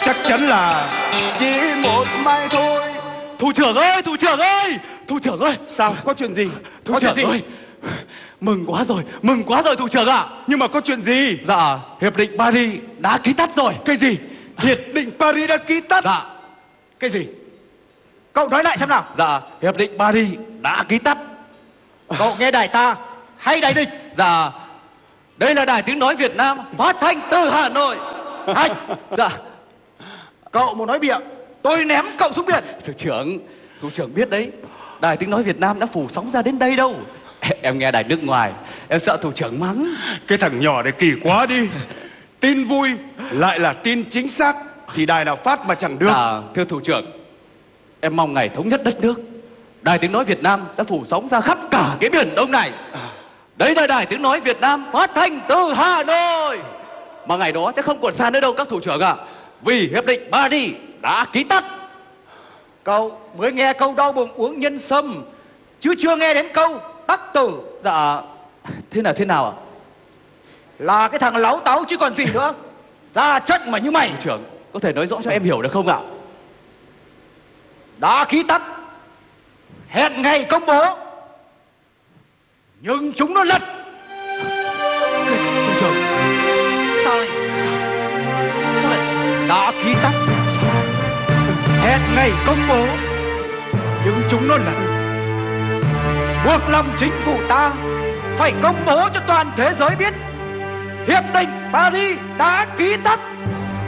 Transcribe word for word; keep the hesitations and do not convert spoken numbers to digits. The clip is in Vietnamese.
chắc chắn là chỉ một mai thôi. Thủ trưởng ơi, thủ trưởng ơi, thủ trưởng ơi. Sao, có chuyện gì? Thủ Có trưởng chuyện gì? ơi, mừng quá rồi, mừng quá rồi thủ trưởng ạ. Nhưng mà có chuyện gì? Dạ, hiệp định Paris đã ký tắt rồi. Cái gì? Hiệp định Paris đã ký tắt? Dạ, Cái gì? Cậu nói lại xem nào. dạ, hiệp định Paris đã ký tắt. Cậu nghe đài ta hay đài địch? Dạ, đây là Đài Tiếng Nói Việt Nam phát thanh từ Hà Nội. Anh, Dạ, cậu muốn nói bịa, tôi ném cậu xuống biển. thủ trưởng, thủ trưởng biết đấy, Đài Tiếng Nói Việt Nam đã phủ sóng ra đến đây đâu. Em nghe đài nước ngoài, em sợ thủ trưởng mắng. Cái thằng nhỏ này kỳ quá đi. Tin vui lại là tin chính xác thì đài nào phát mà chẳng được. Dạ, thưa thủ trưởng, em mong ngày thống nhất đất nước, Đài Tiếng Nói Việt Nam sẽ phủ sóng ra khắp cả cái biển Đông này. Đấy là Đài Tiếng Nói Việt Nam phát thanh từ Hà Nội. Mà ngày đó sẽ không còn xa nữa đâu các thủ trưởng ạ. Vì hiệp định Paris đã ký tắt. Cậu mới nghe câu đau bụng uống nhân sâm, chứ chưa nghe đến câu tắc tử. Dạ, thế nào thế nào ạ? Là cái thằng láu táu chứ còn gì nữa. Ra trận mà như mày. Thủ trưởng, có thể nói rõ cho em hiểu được không ạ? Đã ký tắt, hẹn ngày công bố, nhưng chúng nó lật. Cái gì, thủ trưởng? Sao lại, sao, sao lại? Đã ký tắt, hẹn ngày công bố, nhưng chúng nó lật. Buộc lòng chính phủ ta phải công bố cho toàn thế giới biết hiệp định Paris đã ký tắt.